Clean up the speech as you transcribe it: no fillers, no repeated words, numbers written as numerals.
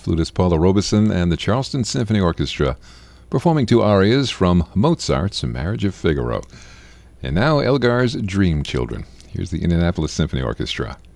flutist Paula Robeson and the Charleston Symphony Orchestra, performing two arias from Mozart's Marriage of Figaro. And now Elgar's Dream Children. Here's the Indianapolis Symphony Orchestra.